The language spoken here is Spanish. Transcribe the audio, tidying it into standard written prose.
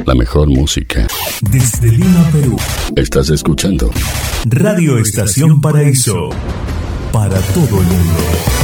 La mejor música. Desde Lima, Perú. Estás escuchando Radio Estación Paraíso. Para todo el mundo.